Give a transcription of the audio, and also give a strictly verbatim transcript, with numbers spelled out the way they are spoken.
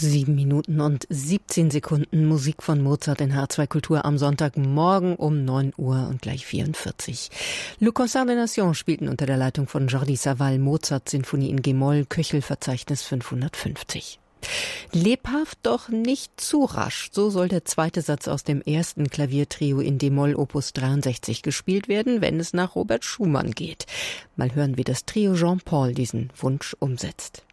Sieben Minuten und siebzehn Sekunden Musik von Mozart in H zwei Kultur am Sonntagmorgen um neun Uhr und gleich vierundvierzig. Le Concert des Nations spielten unter der Leitung von Jordi Savall Mozart Sinfonie in G-Moll, Köchel-Verzeichnis fünfhundertfünfzig. Lebhaft, doch nicht zu rasch. So soll der zweite Satz aus dem ersten Klaviertrio in D-Moll Opus dreiundsechzig gespielt werden, wenn es nach Robert Schumann geht. Mal hören, wie das Trio Jean Paul diesen Wunsch umsetzt.